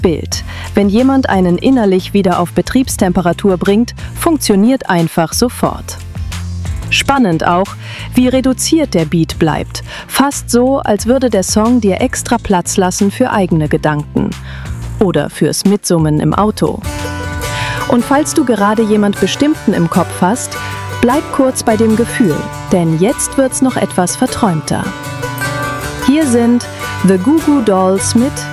Bild. Wenn jemand einen innerlich wieder auf Betriebstemperatur bringt, funktioniert einfach sofort. Spannend auch, wie reduziert der Beat bleibt. Fast so, als würde der Song dir extra Platz lassen für eigene Gedanken. Oder fürs Mitsummen im Auto. Und falls du gerade jemand Bestimmten im Kopf hast, bleib kurz bei dem Gefühl, denn jetzt wird's noch etwas verträumter. Hier sind The Goo Goo Dolls mit